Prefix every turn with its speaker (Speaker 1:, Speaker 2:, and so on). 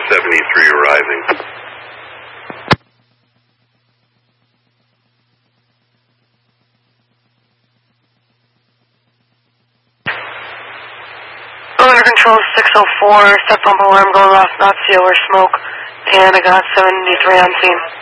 Speaker 1: 73 arriving.
Speaker 2: Under control 604, step bump alarm going off, not seal or smoke, and I got 73 on scene.